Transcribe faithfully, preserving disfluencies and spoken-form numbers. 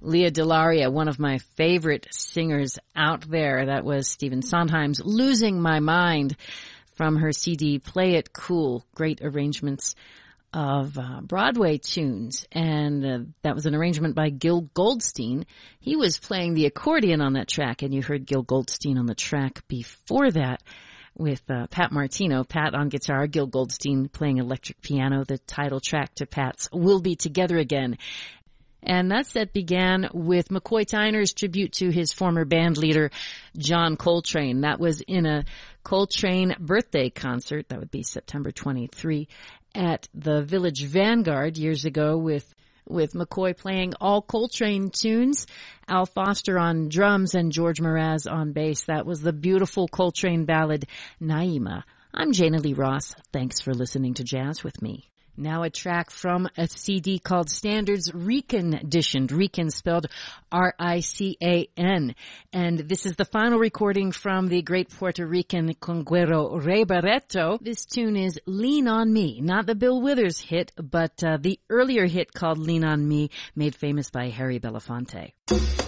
Lea DeLaria, one of my favorite singers out there. That was Stephen Sondheim's Losing My Mind from her C D Play It Cool. Great arrangements of uh, Broadway tunes. And uh, that was an arrangement by Gil Goldstein. He was playing the accordion on that track, and you heard Gil Goldstein on the track before that with uh, Pat Martino. Pat on guitar, Gil Goldstein playing electric piano. The title track to Pat's We'll Be Together Again. And that set began with McCoy Tyner's tribute to his former band leader, John Coltrane. That was in a Coltrane birthday concert. That would be September twenty-third at the Village Vanguard years ago with with McCoy playing all Coltrane tunes, Al Foster on drums, and George Mraz on bass. That was the beautiful Coltrane ballad, Naima. I'm Jana Lee Ross. Thanks for listening to Jazz with me. Now a track from a C D called Standards Reconditioned. Recon spelled R I C A N. And this is the final recording from the great Puerto Rican conguero Ray Barretto. This tune is Lean on Me. Not the Bill Withers hit, but uh, the earlier hit called Lean on Me, made famous by Harry Belafonte.